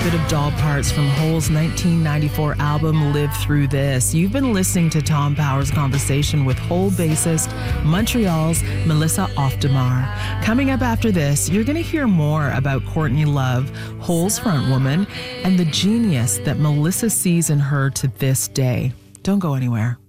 bit of doll parts from Hole's 1994 album, Live Through This. You've been listening to Tom Power's conversation with Hole bassist Montreal's Melissa Oftamar. Coming up after this, you're going to hear more about Courtney Love, Hole's frontwoman, and the genius that Melissa sees in her to this day. Don't go anywhere.